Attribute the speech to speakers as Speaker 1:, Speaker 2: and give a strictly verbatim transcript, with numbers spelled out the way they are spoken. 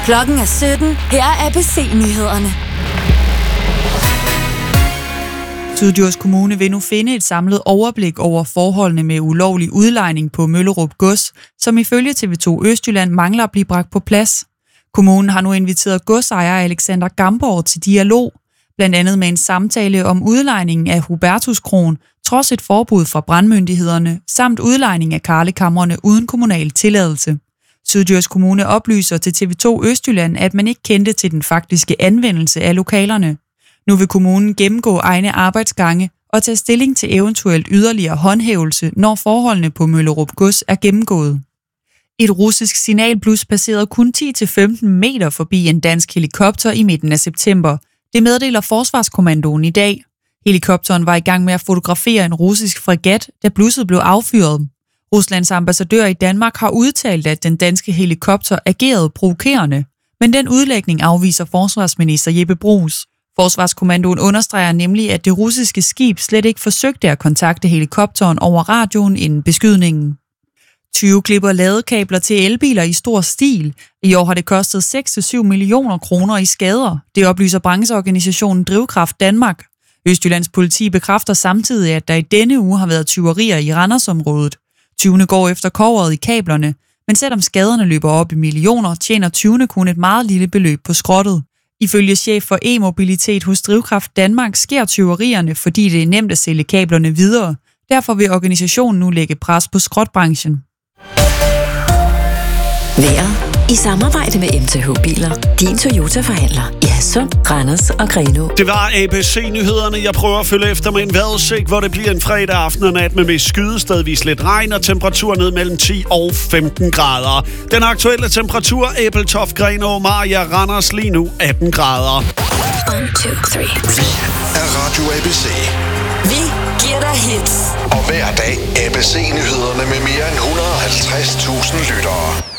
Speaker 1: Klokken er sytten. Her er A B C-nyhederne.
Speaker 2: Syddjurs Kommune vil nu finde et samlet overblik over forholdene med ulovlig udlejning på Møllerup Gods, som ifølge T V to Østjylland mangler at blive bragt på plads. Kommunen har nu inviteret godsejer Alexander Gamborg til dialog, blandt andet med en samtale om udlejningen af Hubertuskroen, trods et forbud fra brandmyndighederne, samt udlejning af karlekamrene uden kommunal tilladelse. Syddjurs Kommune oplyser til T V to Østjylland, at man ikke kendte til den faktiske anvendelse af lokalerne. Nu vil kommunen gennemgå egne arbejdsgange og tage stilling til eventuelt yderligere håndhævelse, når forholdene på Møllerup Gods er gennemgået. Et russisk signalblus passerede kun ti til femten meter forbi en dansk helikopter i midten af september. Det meddeler Forsvarskommandoen i dag. Helikopteren var i gang med at fotografere en russisk fregat, da blusset blev affyret. Ruslands ambassadør i Danmark har udtalt, at den danske helikopter agerede provokerende, men den udlægning afviser forsvarsminister Jeppe Bruus. Forsvarskommandoen understreger nemlig, at det russiske skib slet ikke forsøgte at kontakte helikopteren over radioen inden beskydningen. tyve klipper ladekabler til elbiler i stor stil. I år har det kostet seks til syv millioner kroner i skader. Det oplyser brancheorganisationen Drivkraft Danmark. Østjyllands politi bekræfter samtidig, at der i denne uge har været tyverier i Randersområdet. Tyvene går efter kobberet i kablerne, men selvom skaderne løber op i millioner, tjener tyvene kun et meget lille beløb på skrottet. Ifølge chef for e-mobilitet hos Drivkraft Danmark sker tyverierne, fordi det er nemt at sælge kablerne videre. Derfor vil organisationen nu lægge pres på skrotbranchen.
Speaker 3: Vejret i samarbejde med M T H Biler. Din Toyota-forhandler i Hadsund, Randers og Grenaa.
Speaker 4: Det var A B C-nyhederne. Jeg prøver at følge efter med en vejrudsigt, hvor det bliver en fredag aften og nat med mest skyde, stedvis lidt regn og temperatur ned mellem ti og femten grader. Den aktuelle temperatur, Ebeltoft, Grenaa, Maria, Randers lige nu atten grader.
Speaker 3: one, two, three.
Speaker 5: Vi er Radio A B C.
Speaker 1: Vi giver dig hits.
Speaker 5: Og hver dag A B C-nyhederne med mere end et hundrede og halvtreds tusind lyttere.